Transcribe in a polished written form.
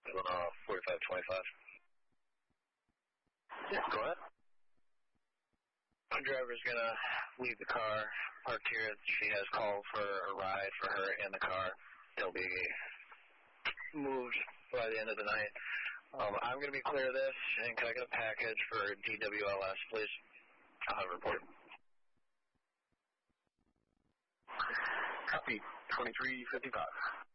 4525. Yeah, go ahead. My driver's going to leave the car parked here. She has called for a ride for her in the car. It'll be moved by the end of the night. I'm going to be clear of this, and can I get a package for DWLS, please? I'll have a report. Copy, 2355.